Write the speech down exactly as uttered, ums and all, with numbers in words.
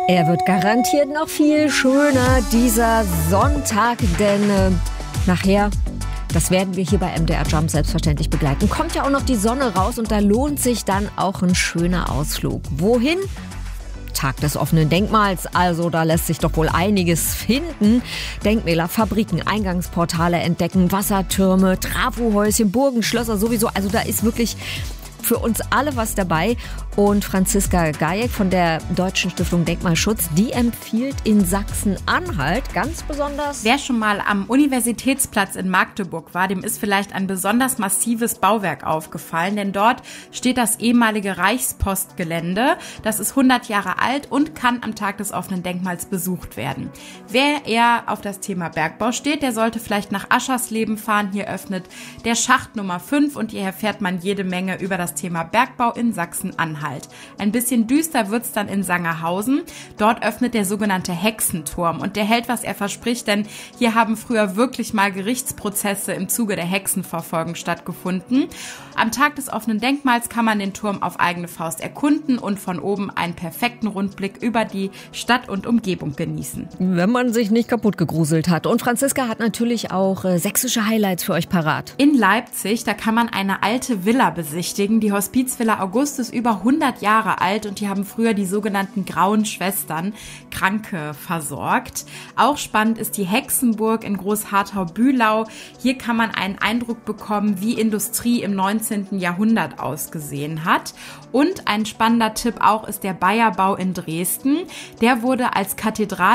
Er wird garantiert noch viel schöner, dieser Sonntag, denn äh, nachher, das werden wir hier bei M D R Jump selbstverständlich begleiten, kommt ja auch noch die Sonne raus und da lohnt sich dann auch ein schöner Ausflug. Wohin? Tag des offenen Denkmals, also da lässt sich doch wohl einiges finden. Denkmäler, Fabriken, Eingangsportale entdecken, Wassertürme, Trafohäuschen, Burgen, Schlösser sowieso, also da ist wirklich für uns alle was dabei. Und Franziska Gajek von der Deutschen Stiftung Denkmalschutz, die empfiehlt in Sachsen-Anhalt ganz besonders. Wer schon mal am Universitätsplatz in Magdeburg war, dem ist vielleicht ein besonders massives Bauwerk aufgefallen, denn dort steht das ehemalige Reichspostgelände. Das ist hundert Jahre alt und kann am Tag des offenen Denkmals besucht werden. Wer eher auf das Thema Bergbau steht, der sollte vielleicht nach Aschersleben fahren. Hier öffnet der Schacht Nummer fünf und hier erfährt man jede Menge über das Thema Bergbau in Sachsen-Anhalt. Ein bisschen düster wird's dann in Sangerhausen. Dort öffnet der sogenannte Hexenturm und der hält, was er verspricht, denn hier haben früher wirklich mal Gerichtsprozesse im Zuge der Hexenverfolgung stattgefunden. Am Tag des offenen Denkmals kann man den Turm auf eigene Faust erkunden und von oben einen perfekten Rundblick über die Stadt und Umgebung genießen. Wenn man sich nicht kaputt gegruselt hat. Und Franziska hat natürlich auch äh, sächsische Highlights für euch parat. In Leipzig, da kann man eine alte Villa besichtigen. Die Hospizvilla August ist über hundert Jahre alt und die haben früher die sogenannten Grauen Schwestern, Kranke, versorgt. Auch spannend ist die Hexenburg in Großharthau-Bühlau. Hier kann man einen Eindruck bekommen, wie Industrie im neunzehnten Jahrhundert ausgesehen hat. Und ein spannender Tipp auch ist der Bayerbau in Dresden. Der wurde als Kathedrale